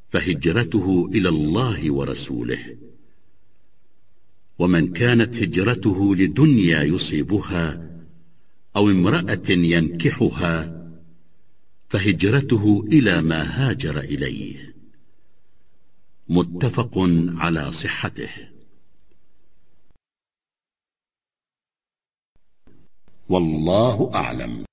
فهجرته إلى الله ورسوله. ومن كانت هجرته لدنيا يصيبها أو امرأة ينكحها فهجرته إلى ما هاجر إليه. متفق على صحته. والله أعلم.